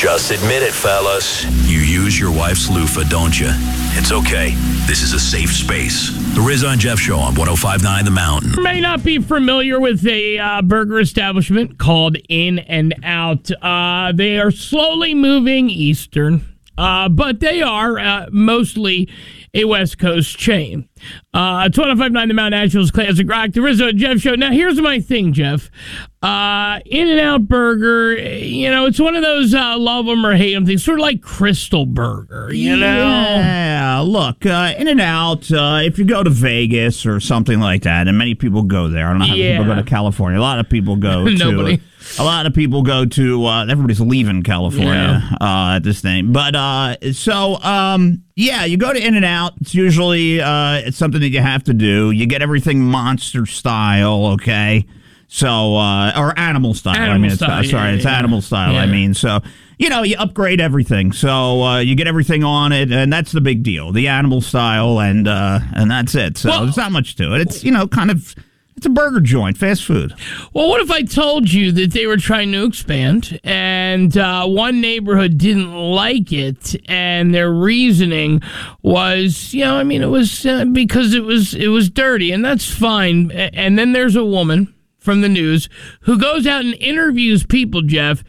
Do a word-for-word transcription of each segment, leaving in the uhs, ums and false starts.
Just admit it, fellas. You use your wife's loofah, don't you? It's okay. This is a safe space. The Riz on Jeff Show on one oh five point nine The Mountain. You may not be familiar with a uh, burger establishment called In and Out. Uh, they are slowly moving eastern, uh, but they are uh, mostly a West Coast chain. Uh, it's one oh five point nine The Mountain, Nashville's Classic Rock, the Rizzo and Jeff Show. Now, here's my thing, Jeff. Uh, In-N-Out Burger, you know, it's one of those uh, love them or hate them things, sort of like Crystal Burger, you know? Yeah, look, uh, In-N-Out, uh, if you go to Vegas or something like that, and many people go there. I don't know how Yeah. people go to California. A lot of people go to... Nobody. A lot of people go to... Uh, everybody's leaving California uh, at this thing. But, uh, so, um, yeah, you go to In-N-Out. It's usually uh, it's something that you have to do. You get everything monster style, okay? So, uh, or animal style. Animal I mean, it's, style, uh, sorry, yeah, it's yeah. animal style. Yeah. I mean, so, you know, you upgrade everything. So, uh, you get everything on it, and that's the big deal. The animal style, and uh, and that's it. So, Well- there's not much to it. It's, you know, kind of, it's a burger joint, fast food. Well, what if I told you that they were trying to expand and uh, one neighborhood didn't like it, and their reasoning was, you know, I mean, it was uh, because it was it was dirty, and that's fine. A- And then there's a woman from the news who goes out and interviews people, Jeff,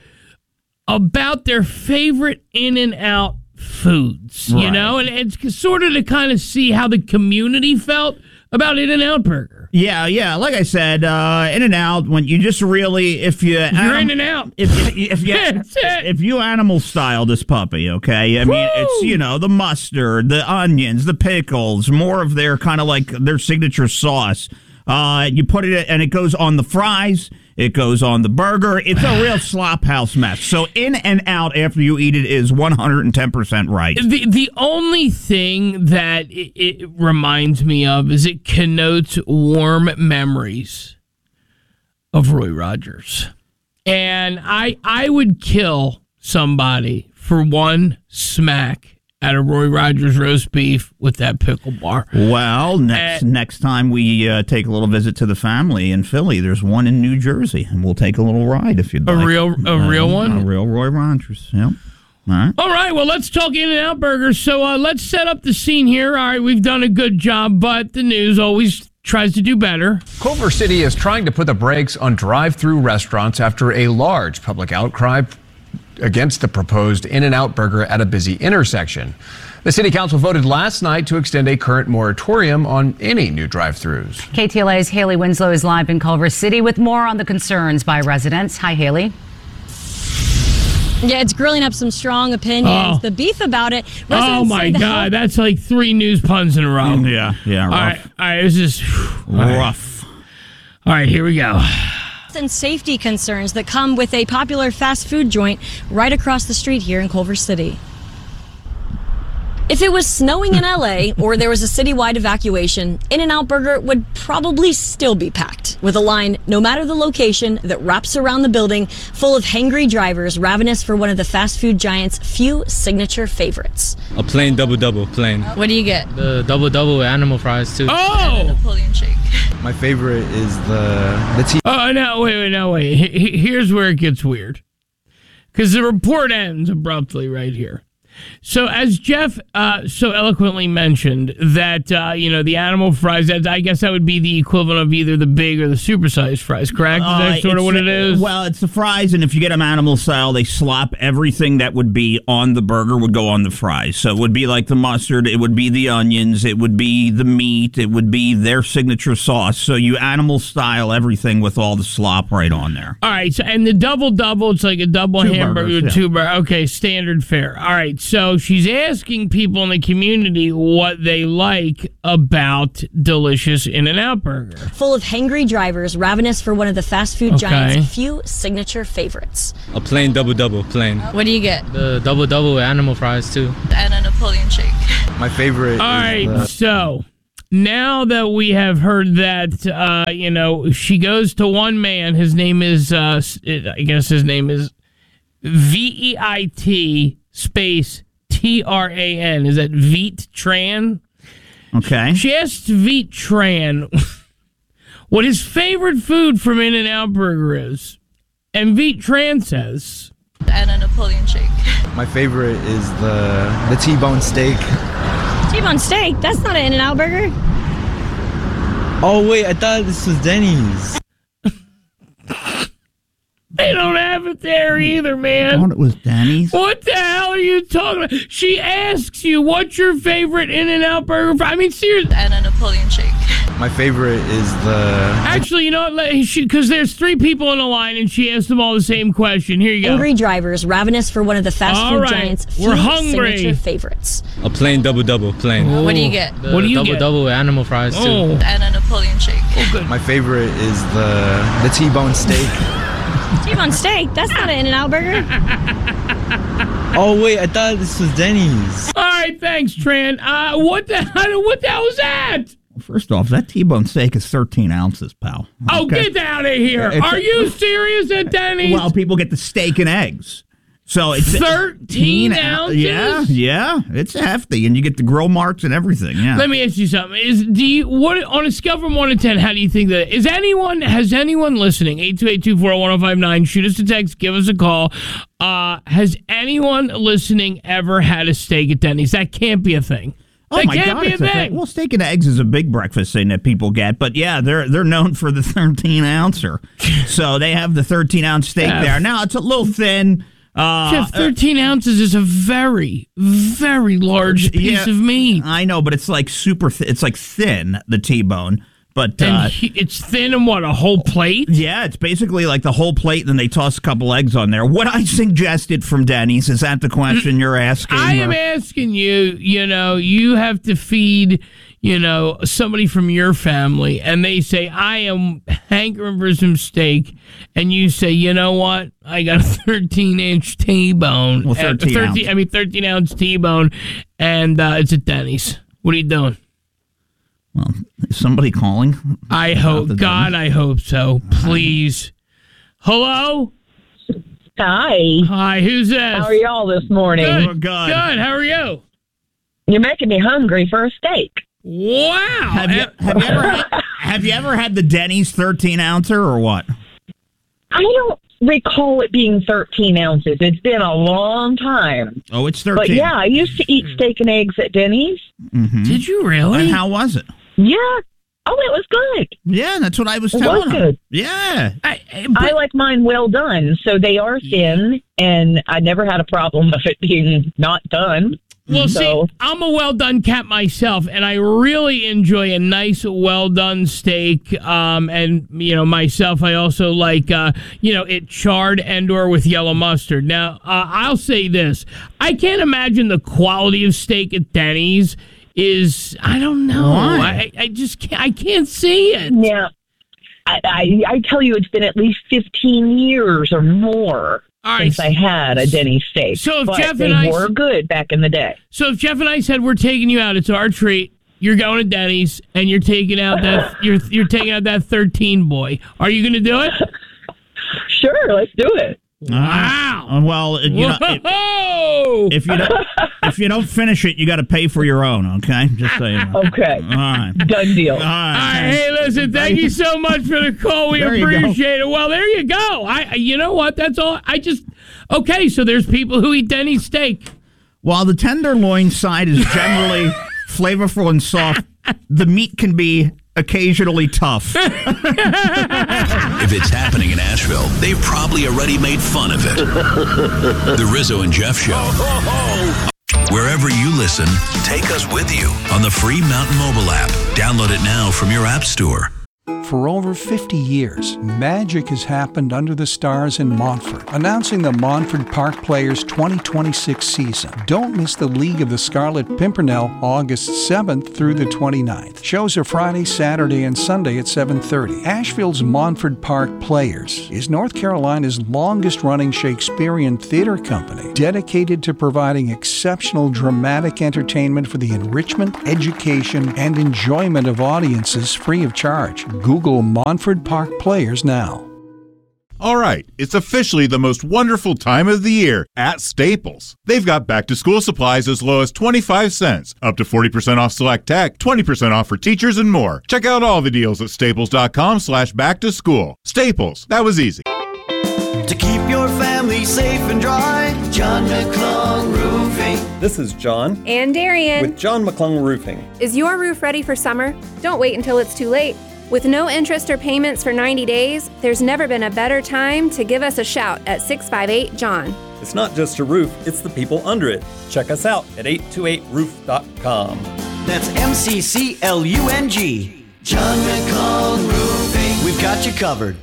about their favorite In-N-Out foods, you Right. know, and it's sort of to kind of see how the community felt about In-N-Out Burger. Yeah, yeah. Like I said, uh, In and Out. When you just really, if you, If you're in and out. if if you That's it. if you animal style this puppy, okay. I mean, it's you know the mustard, the onions, the pickles, more of their kind of like their signature sauce. Uh, you put it and it goes on the fries. It goes on the burger. It's a real slop house mess. So In and Out after you eat it is one hundred ten percent right. The the only thing that it, it reminds me of is it connotes warm memories of Roy Rogers. And I I would kill somebody for one smack at a Roy Rogers roast beef with that pickle bar. Well, next Uh, next time we uh, take a little visit to the family in Philly, there's one in New Jersey, and we'll take a little ride if you'd A like. real a real Uh, one? A real Roy Rogers, yep. All right. All right, well, let's talk In-N-Out Burgers. So uh, let's set up the scene here. All right, we've done a good job, but the news always tries to do better. Culver City is trying to put the brakes on drive-through restaurants after a large public outcry against the proposed In-N-Out Burger at a busy intersection. The city council voted last night to extend a current moratorium on any new drive-throughs. K T L A's Haley Winslow is live in Culver City with more on the concerns by residents. Hi, Haley. Yeah, it's grilling up some strong opinions. Oh. The beef about it. Oh, residents my say the God. health- That's like three news puns in a row. Yeah, yeah, All rough. right, all right, this is all right. Rough. All right, here we go. and safety concerns that come with a popular fast food joint right across the street here in Culver City. If it was snowing in L A or there was a citywide evacuation, In-N-Out Burger would probably still be packed with a line, no matter the location, that wraps around the building full of hangry drivers ravenous for one of the fast food giant's few signature favorites. A plain double-double, plain. What do you get? The double-double with animal fries, too. Oh! Napoleon shake. My favorite is the the tea. Oh, no, wait, wait, no, wait. H- h- Here's where it gets weird. Because the report ends abruptly right here. So as Jeff uh, so eloquently mentioned that, uh, you know, the animal fries, that, I guess that would be the equivalent of either the big or the supersized fries, correct? Is that Uh, sort of it's what it the- is? Well, it's the fries, and if you get them animal style, they slop everything that would be on the burger would go on the fries. So it would be like the mustard, it would be the onions, it would be the meat, it would be their signature sauce. So you animal style everything with all the slop right on there. All right, so and the double double, it's like a double Two hamburger burgers, with yeah. two burgers. Okay, standard fare. All right, so she's asking people in the community what they like about delicious In-N-Out Burger. Full of hangry drivers ravenous for one of the fast food Okay. giant's few signature favorites. A plain double-double, plain. What do you get? The double-double with animal fries, too. And a Napoleon shake. My favorite All right, so now that we have heard that, uh, you know, she goes to one man. His name is, uh, I guess his name is V E I T space T R A N. Is that Veet Tran? Okay. She asked Veet Tran what his favorite food from In-N-Out Burger is. And Veet Tran says, And a Napoleon shake. My favorite is the the T-bone steak. T-bone steak? That's not an In-N-Out burger. Oh wait, I thought this was Denny's. They don't have it there either, I man. thought it was Denny's. What the hell are you talking about? She asks you, what's your favorite In-N-Out burger? I mean, seriously. And a Napoleon shake. My favorite is the Actually, you know what? Because there's three people on the line, and she asked them all the same question. Here you go. Angry drivers, ravenous for one of the fast All food right, giants' we're few hungry. signature favorites. a plain double double plain. Oh. What do you get? The What do you double get? double with animal fries too. Oh. And a Napoleon shake. My favorite is the the T-bone steak. T-bone steak? That's not an In-N-Out burger. Oh wait, I thought this was Denny's. All right, thanks, Tran. Uh, what the what the hell was that? First off, that T-bone steak is thirteen ounces, pal. Oh, Okay? get out of here! It's- Are you serious at Denny's? Well, people get the steak and eggs. So it's thirteen ounces? Yeah, yeah, it's hefty, and you get the grill marks and everything. Yeah. Let me ask you something. Is do you what on a scale from one to ten? How do you think that is? Anyone has anyone listening? Eight two eight two four one zero five nine. Shoot us a text. Give us a call. Uh, has anyone listening ever had a steak at Denny's? That can't be a thing. Oh that my can't God! be a It's a thing. thing. Well, steak and eggs is a big breakfast thing that people get, but yeah, they're they're known for the thirteen ouncer. So they have the thirteen ounce steak Yeah. there. Now it's a little thin. Uh, Jeff, thirteen ounces is a very, very large piece yeah, of meat. I know, but it's like super. Th- it's like thin, the T-bone. But And uh, he, it's thin and what, a whole plate? yeah, it's basically like the whole plate, and then they toss a couple eggs on there. What I suggested from Denny's, is that the question you're asking? I am or- asking you, you know, you have to feed, you know, somebody from your family, and they say, I am hankering for some steak, and you say, you know what? I got a thirteen inch T-bone. Well, thirteen uh, ounce. I mean, thirteen ounce T-bone, and uh, it's at Denny's. What are you doing? Well, is somebody calling? I hope, God, I hope so. Please. Hello? Hi. Hi, who's this? How are y'all this morning? Good. We're good. Good. How are you? You're making me hungry for a steak. Wow. Have you, have you ever had, have you ever had the Denny's thirteen ouncer or what? I don't recall it being thirteen ounces. It's been a long time. Oh, it's But thirteen. yeah, I used to eat steak and eggs at Denny's. Mm-hmm. Did you really? And how was it? Yeah. Oh, it was good. Yeah, that's what I was It telling was him. good. Yeah. I, I like mine well done, so they are thin, and I never had a problem of it being not done. Well, so, see, I'm a well done cat myself, and I really enjoy a nice, well done steak. Um, and you know, myself, I also like uh, you know, it charred and or with yellow mustard. Now, uh, I'll say this: I can't imagine the quality of steak at Denny's is. I don't know. Why? I, I just can't. I can't see it. yeah. I, I, I tell you, it's been at least fifteen years or more All right. since I had a Denny's steak. So if but Jeff they and I- were good back in the day. So if Jeff and I said we're taking you out, it's our treat. You're going to Denny's, and you're taking out that you're you're taking out that thirteen boy. Are you going to do it? Sure, let's do it. Wow. Uh, well, you know, if, Whoa! if you don't, if you don't finish it, you got to pay for your own. Okay, just so you know. Okay. All right. Done deal. All All right, right. hey, listen, thank you so much for the call. We There you go. appreciate it. Well, there you go. I, you know what? That's all. I just okay. So there's people who eat Denny's steak. While the tenderloin side is generally flavorful and soft, the meat can be occasionally tough. If it's happening in Asheville, they've probably already made fun of it. The Rizzo and Jeff Show. Wherever you listen, take us with you on the free Mountain Mobile app. Download it now from your app store. For over fifty years, magic has happened under the stars in Montfort. Announcing the Montfort Park Players twenty twenty-six season. Don't miss the League of the Scarlet Pimpernel August seventh through the twenty-ninth. Shows are Friday, Saturday, and Sunday at seven thirty. Asheville's Montfort Park Players is North Carolina's longest-running Shakespearean theater company, dedicated to providing exceptional dramatic entertainment for the enrichment, education, and enjoyment of audiences free of charge. Google Montfort Park Players now. All right, it's officially the most wonderful time of the year at Staples. They've got back-to-school supplies as low as twenty-five cents, up to forty percent off select tech, twenty percent off for teachers, and more. Check out all the deals at staples.com slash back-to-school. Staples, that was easy. To keep your family safe and dry, John McClung Roofing. This is John. And Darian. With John McClung Roofing. Is your roof ready for summer? Don't wait until it's too late. With no interest or payments for ninety days, there's never been a better time to give us a shout at six five eight, John. It's not just a roof, it's the people under it. Check us out at eight two eight roof dot com. That's M C C L U N G. John McClung Roofing. We've got you covered.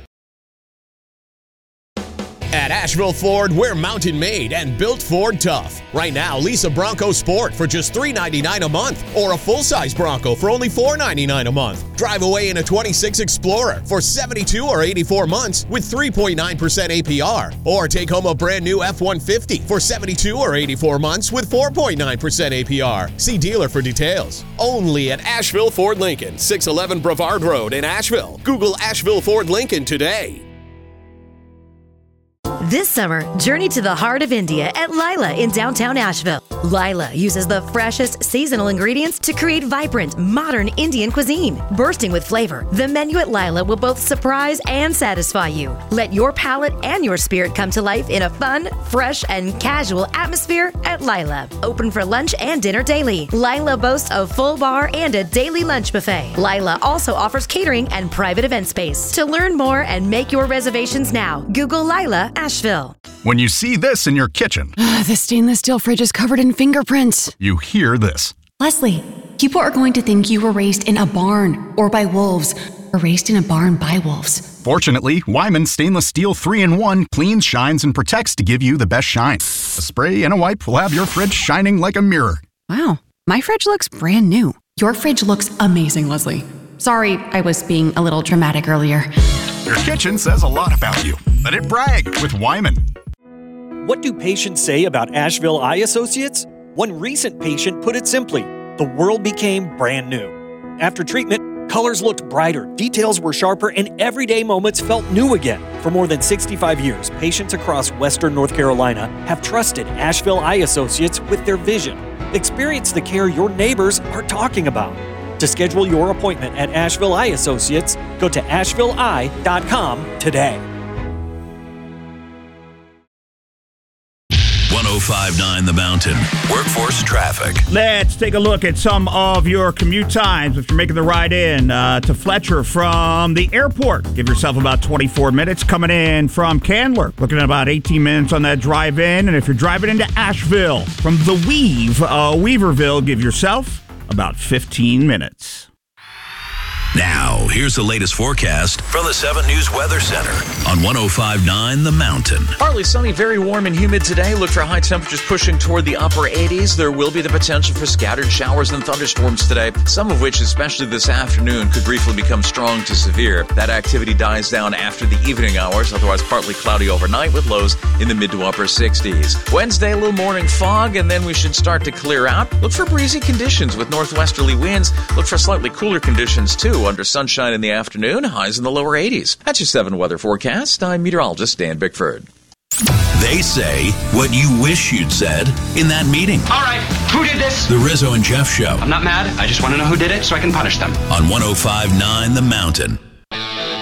At Asheville Ford, we're mountain made and built Ford tough. Right now, lease a Bronco Sport for just three hundred ninety-nine dollars a month or a full-size Bronco for only four hundred ninety-nine dollars a month. Drive away in a twenty-six Explorer for seventy-two or eighty-four months with three point nine percent A P R. Or take home a brand new F one fifty for seventy-two or eighty-four months with four point nine percent A P R. See dealer for details. Only at Asheville Ford Lincoln, six eleven Brevard Road in Asheville. Google Asheville Ford Lincoln today. This summer, journey to the heart of India at Lila in downtown Asheville. Lila uses the freshest seasonal ingredients to create vibrant, modern Indian cuisine. Bursting with flavor, the menu at Lila will both surprise and satisfy you. Let your palate and your spirit come to life in a fun, fresh, and casual atmosphere at Lila. Open for lunch and dinner daily. Lila boasts a full bar and a daily lunch buffet. Lila also offers catering and private event space. To learn more and make your reservations now, Google Lila Asheville. When you see this in your kitchen, the stainless steel fridge is covered in fingerprints. You hear this. Leslie, people are going to think you were raised in a barn or by wolves or raised in a barn by wolves. Fortunately, Wyman Stainless Steel three in one cleans, shines, and protects to give you the best shine. A spray and a wipe will have your fridge shining like a mirror. Wow, my fridge looks brand new. Your fridge looks amazing, Leslie. Sorry, I was being a little dramatic earlier. Your kitchen says a lot about you. Let it brag with Wyman. What do patients say about Asheville Eye Associates? One recent patient put it simply, the world became brand new. After treatment, colors looked brighter, details were sharper, and everyday moments felt new again. For more than sixty-five years, patients across Western North Carolina have trusted Asheville Eye Associates with their vision. Experience the care your neighbors are talking about. To schedule your appointment at Asheville Eye Associates, go to asheville eye dot com today. one oh five point nine The Mountain. Workforce traffic. Let's take a look at some of your commute times if you're making the ride in uh, to Fletcher from the airport. Give yourself about twenty-four minutes. Coming in from Candler, looking at about eighteen minutes on that drive in. And if you're driving into Asheville from the Weave, uh, Weaverville, give yourself about fifteen minutes. Now, here's the latest forecast from the seven News Weather Center on one oh five point nine The Mountain. Partly sunny, very warm and humid today. Look for high temperatures pushing toward the upper eighties. There will be the potential for scattered showers and thunderstorms today, some of which, especially this afternoon, could briefly become strong to severe. That activity dies down after the evening hours, otherwise partly cloudy overnight with lows in the mid to upper sixties. Wednesday, a little morning fog, and then we should start to clear out. Look for breezy conditions with northwesterly winds. Look for slightly cooler conditions, too, under sunshine in the afternoon, highs in the lower eighties. That's your seven weather forecast. I'm meteorologist Dan Bickford. They say what you wish you'd said in that meeting. All right, who did this? The Rizzo and Jeff Show. I'm not mad. I just want to know who did it so I can punish them. On one oh five point nine The Mountain.